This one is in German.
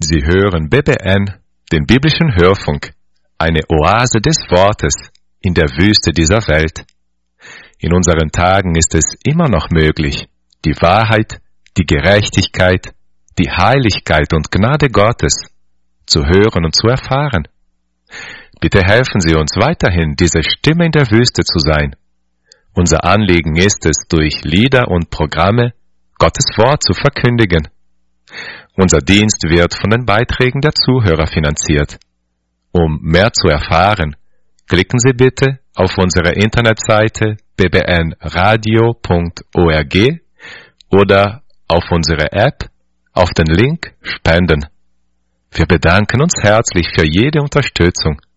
Sie hören BBN, den biblischen Hörfunk, eine Oase des Wortes in der Wüste dieser Welt. In unseren Tagen ist es immer noch möglich, die Wahrheit, die Gerechtigkeit, die Heiligkeit und Gnade Gottes zu hören und zu erfahren. Bitte helfen Sie uns weiterhin, diese Stimme in der Wüste zu sein. Unser Anliegen ist es, durch Lieder und Programme Gottes Wort zu verkündigen. Unser Dienst wird von den Beiträgen der Zuhörer finanziert. Um mehr zu erfahren, klicken Sie bitte auf unsere Internetseite bbnradio.org oder auf unsere App auf den Link Spenden. Wir bedanken uns herzlich für jede Unterstützung.